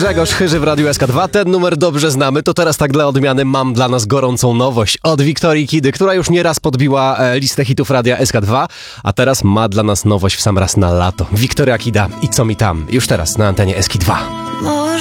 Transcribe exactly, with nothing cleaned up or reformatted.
Grzegorz Chyży w Radiu S K dwa. Ten numer dobrze znamy. To teraz tak dla odmiany mam dla nas gorącą nowość od Wiktorii Kidy, która już nieraz podbiła e, listę hitów Radia S K dwa, a teraz ma dla nas nowość w sam raz na lato. Wiktoria Kida i co mi tam? Już teraz na antenie S K dwa. Może